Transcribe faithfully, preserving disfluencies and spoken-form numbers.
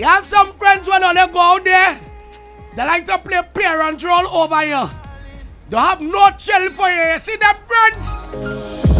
You have some friends when they go out there, they like to play parent role over you. They have no chill for you. You see them friends?